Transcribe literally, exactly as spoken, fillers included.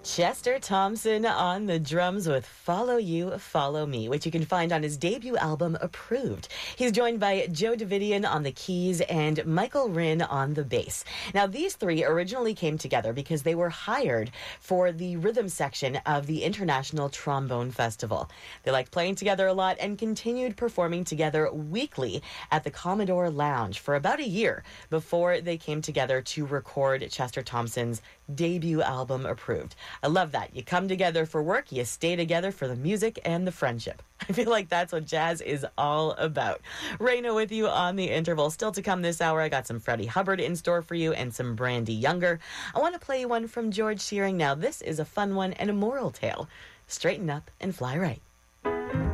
Chester Thompson on the drums with Follow You, Follow Me, which you can find on his debut album, Approved. He's joined by Joe Davidian on the keys and Michael Rinn on the bass. Now, these three originally came together because they were hired for the rhythm section of the International Trombone Festival. They liked playing together a lot and continued performing together weekly at the Commodore Lounge for about a year before they came together to record Chester Thompson's debut album, Approved. I love that. You come together for work, you stay together for the music and the friendship. I feel like that's what jazz is all about. Raina with you on the interval. Still to come this hour, I got some Freddie Hubbard in store for you and some Brandy Younger. I want to play you one from George Shearing now. This is a fun one and a moral tale. Straighten up and fly right.